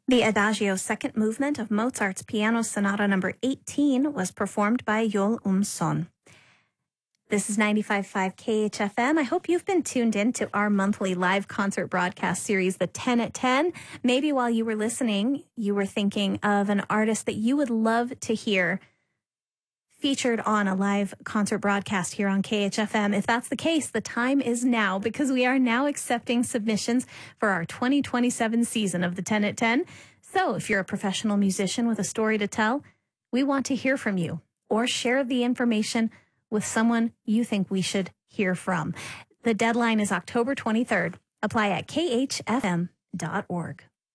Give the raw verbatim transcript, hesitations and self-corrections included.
The Adagio second movement of Mozart's Piano Sonata number eighteen was performed by Yol Um Son. This is ninety-five point five K H F M. I hope you've been tuned in to our monthly live concert broadcast series, The ten at ten. Maybe while you were listening, you were thinking of an artist that you would love to hear featured on a live concert broadcast here on K H F M. If that's the case, the time is now, because we are now accepting submissions for our twenty twenty-seven season of the ten at ten. So if you're a professional musician with a story to tell, we want to hear from you, or share the information with someone you think we should hear from. The deadline is October twenty-third. Apply at k h f m dot org.